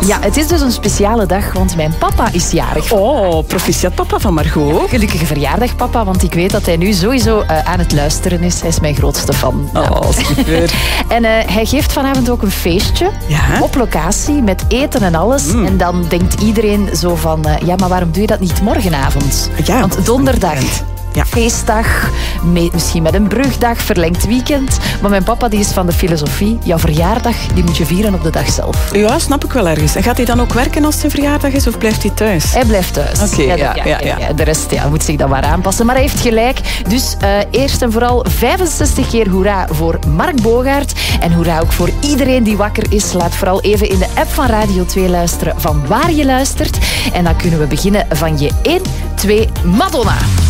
Ja, het is dus een speciale dag, want mijn papa is jarig. Oh, proficiat papa van Margot. Gelukkige verjaardag, papa, want ik weet dat hij nu sowieso aan het luisteren is. Hij is mijn grootste fan. Oh, super. En hij geeft vanavond ook een feestje op locatie met eten en alles. En dan denkt iedereen zo van, ja, maar waarom doe je dat niet morgenavond? Ja, want donderdag... Ja. Feestdag, misschien met een brugdag, verlengd weekend. Maar mijn papa die is van de filosofie. Jouw verjaardag die moet je vieren op de dag zelf. Ja, snap ik wel ergens. En gaat hij dan ook werken als het zijn verjaardag is of blijft hij thuis? Hij blijft thuis. Oké, ja. De rest moet zich dan maar aanpassen. Maar hij heeft gelijk. Dus eerst en vooral 65 keer hoera voor Mark Bogaert. En hoera ook voor iedereen die wakker is. Laat vooral even in de app van Radio 2 luisteren van waar je luistert. En dan kunnen we beginnen van je 1, 2, Madonna.